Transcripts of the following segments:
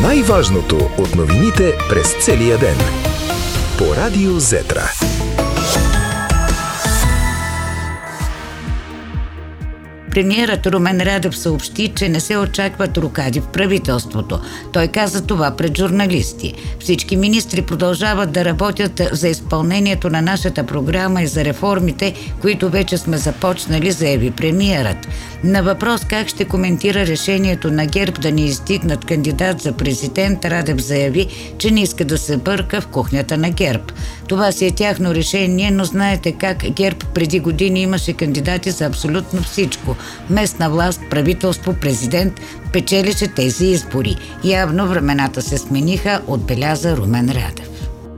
Най-важното от новините през целия ден. По Радио Зетра. Премиерът Румен Радев съобщи, че не се очакват рокади в правителството. Той каза това пред журналисти. Всички министри продължават да работят за изпълнението на нашата програма и за реформите, които вече сме започнали, заяви премиерът. На въпрос как ще коментира решението на ГЕРБ да не издигнат кандидат за президент, Радев заяви, че не иска да се бърка в кухнята на ГЕРБ. Това си е тяхно решение, но знаете как ГЕРБ преди години имаше кандидати за абсолютно всичко. Местна власт, правителство, президент печелише тези избори. Явно времената се смениха, отбеляза Румен Радев.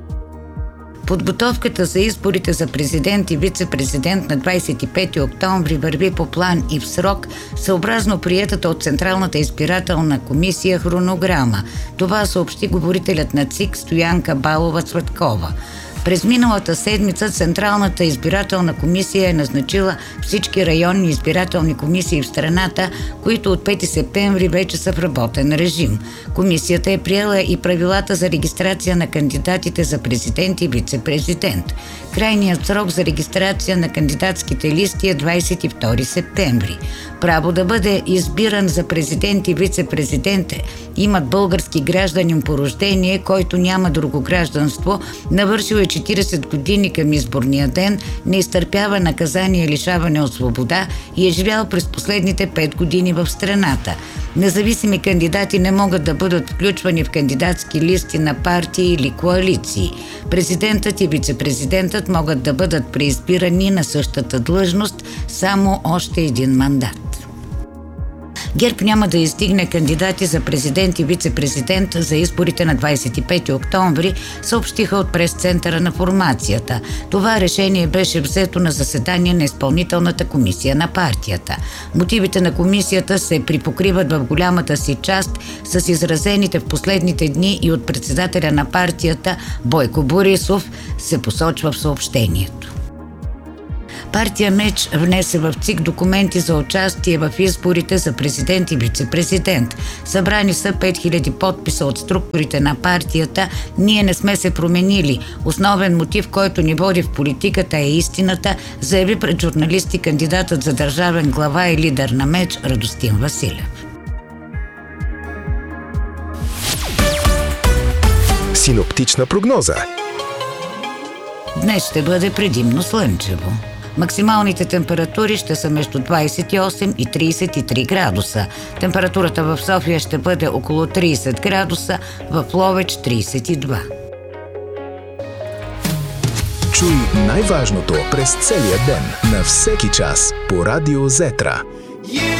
Подготовката за изборите за президент и вице-президент на 25 октомври върви по план и в срок, съобразно приетата от Централната избирателна комисия хронограма. Това съобщи говорителят на ЦИК Стоянка Балова-Цветкова. През миналата седмица Централната избирателна комисия е назначила всички районни избирателни комисии в страната, които от 5 септември вече са в работен режим. Комисията е приела и правилата за регистрация на кандидатите за президент и вице-президент. Крайният срок за регистрация на кандидатските листи е 22 септември. Право да бъде избиран за президент и вице-президент имат български гражданин по рождение, който няма друго гражданство, навършил е 40 години към изборния ден, не изтърпява наказание лишаване от свобода и е живял през последните 5 години в страната. Независими кандидати не могат да бъдат включвани в кандидатски листи на партии или коалиции. Президентът и вице-президентът могат да бъдат преизбирани на същата длъжност само още един мандат. ГЕРБ няма да издигне кандидати за президент и вице-президент за изборите на 25 октомври, съобщиха от прес-центъра на формацията. Това решение беше взето на заседание на изпълнителната комисия на партията. Мотивите на комисията се припокриват в голямата си част с изразените в последните дни и от председателя на партията Бойко Борисов, се посочва в съобщението. Партия МЕЧ внесе в ЦИК документи за участие в изборите за президент и вице-президент. Събрани са 5000 подписа от структурите на партията. Ние не сме се променили. Основен мотив, който ни води в политиката, е истината, заяви пред журналисти кандидатът за държавен глава и лидер на МЕЧ Радостин Василев. Синоптична прогноза. Днес ще бъде предимно слънчево. Максималните температури ще са между 28 и 33 градуса. Температурата в София ще бъде около 30 градуса, в Ловеч 32. Чуй най-важното през целия ден, на всеки час по Радио Зетра.